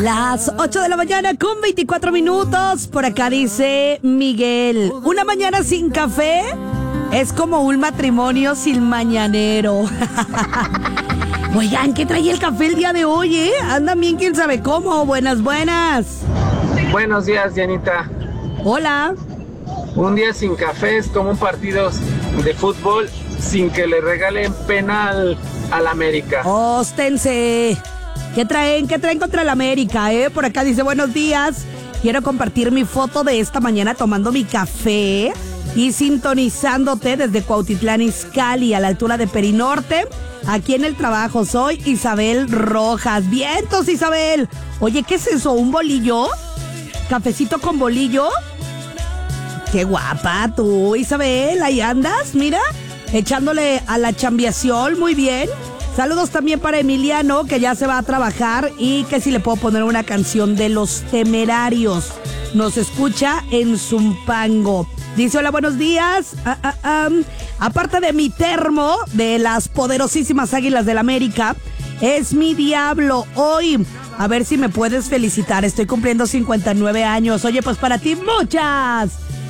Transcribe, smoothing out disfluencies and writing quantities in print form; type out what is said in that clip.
Las 8 de la mañana con 24 minutos. Por acá dice Miguel: una mañana sin café es como un matrimonio sin mañanero. Oigan, ¿qué trae el café el día de hoy, eh? Andan bien, quién sabe cómo. Buenas. Buenos días, Dianita. Hola. Un día sin café es como un partido de fútbol sin que le regalen penal al América. Óstense. ¿Qué traen contra el América, eh? Por acá dice: buenos días. Quiero compartir mi foto de esta mañana tomando mi café y sintonizándote desde Cuautitlán Izcalli, a la altura de Perinorte. Aquí en el trabajo. Soy Isabel Rojas. Vientos, Isabel. Oye, ¿qué es eso? ¿Un bolillo? ¿Cafecito con bolillo? Qué guapa tú, Isabel. Ahí andas, mira, echándole a la chambiación. Muy bien. Saludos también para Emiliano, que ya se va a trabajar y que si le puedo poner una canción de Los Temerarios. Nos escucha en Zumpango. Dice: hola, buenos días. Aparte de mi termo de las poderosísimas Águilas del América, es mi diablo hoy. A ver si me puedes felicitar. Estoy cumpliendo 59 años. Oye, pues para ti muchas